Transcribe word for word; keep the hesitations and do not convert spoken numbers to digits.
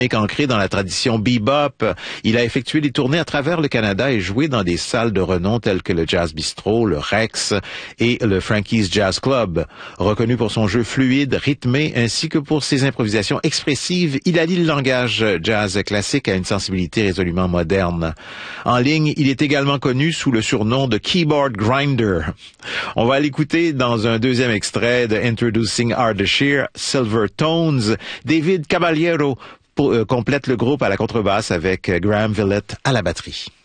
Ancré dans la tradition bebop, il a effectué des tournées à travers le Canada et joué dans des salles de renom telles que le Jazz Bistro, le Rex et le Frankie's Jazz Club. Reconnu pour son jeu fluide, rythmé, ainsi que pour ses improvisations expressives, il allie le langage jazz classique à une sensibilité résolument moderne. En ligne, il est également connu sous le surnom de Keyboard Grinder. On va l'écouter dans un deuxième extrait de Introducing Ardeshir, Silver Tones. David Caballero Pour, euh, complète le groupe à la contrebasse avec Graham Villette à la batterie.